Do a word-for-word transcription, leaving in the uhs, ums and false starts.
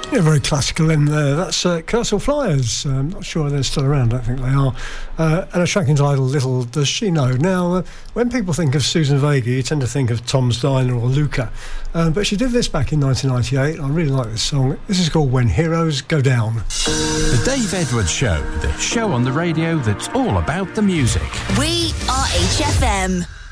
Yeah, very classical in there. That's uh, Kersal Flyers. Uh, I'm not sure they're still around. I don't think they are. Uh, and a track entitled Little Does She Know. Now, uh, when people think of Susan Vega, you tend to think of Tom's Diner or Luca. Uh, but she did this back in nineteen ninety-eight. I really like this song. This is called When Heroes Go Down. The Dave Edwards Show, the show on the radio that's all about the music. We are H F M.